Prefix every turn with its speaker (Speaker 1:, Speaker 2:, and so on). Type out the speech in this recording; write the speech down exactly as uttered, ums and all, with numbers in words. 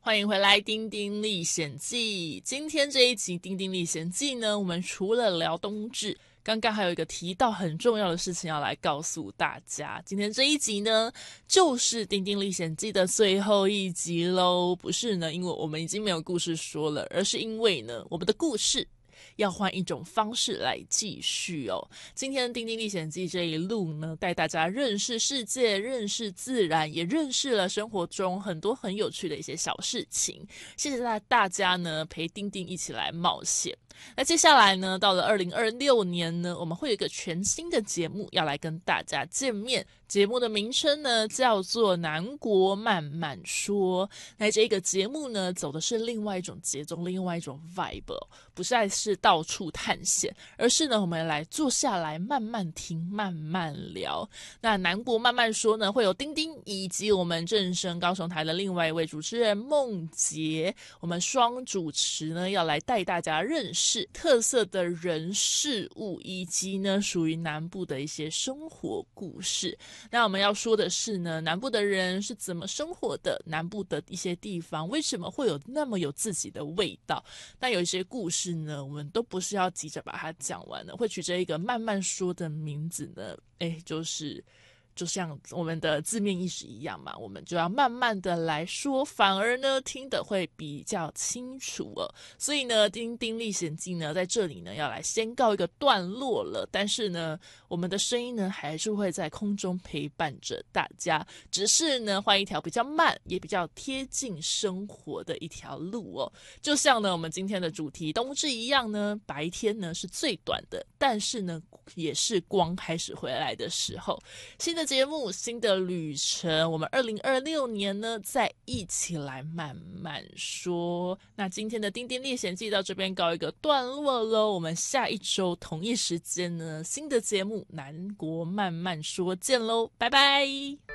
Speaker 1: 欢迎回来《丁丁历险记》。今天这一集《丁丁历险记》呢，我们除了聊冬至，刚刚还有一个提到很重要的事情要来告诉大家。今天这一集呢，就是《丁丁历险记》的最后一集咯。不是呢，因为我们已经没有故事说了，而是因为呢，我们的故事要换一种方式来继续哦。今天《丁丁历险记》这一路呢，带大家认识世界，认识自然，也认识了生活中很多很有趣的一些小事情。谢谢大家呢，陪丁丁一起来冒险。那接下来呢，到了二零二六年呢，我们会有一个全新的节目要来跟大家见面。节目的名称呢叫做南国慢慢说。那这个节目呢走的是另外一种节奏，另外一种 vibe，哦，不再是到处探险，而是呢我们来坐下来慢慢听慢慢聊。那南国慢慢说呢，会有丁丁以及我们正声高雄台的另外一位主持人梦洁，我们双主持呢要来带大家认识特色的人事物，以及呢属于南部的一些生活故事。那我们要说的是呢，南部的人是怎么生活的，南部的一些地方为什么会有那么有自己的味道。那有一些故事呢，我们都不是要急着把它讲完的，会取这一个慢慢说的名字呢，诶，就是就像我们的字面意思一样嘛，我们就要慢慢的来说，反而呢听得会比较清楚哦。所以呢，丁丁历险记呢在这里呢要来先告一个段落了，但是呢我们的声音呢还是会在空中陪伴着大家，只是呢换一条比较慢也比较贴近生活的一条路哦。就像呢我们今天的主题冬至一样呢，白天呢是最短的，但是呢也是光开始回来的时候。新的节目，新的旅程，我们二零二六年呢再一起来慢慢说。那今天的丁丁历险记到这边告一个段落咯，我们下一周同一时间呢新的节目南国慢慢说见咯，拜拜。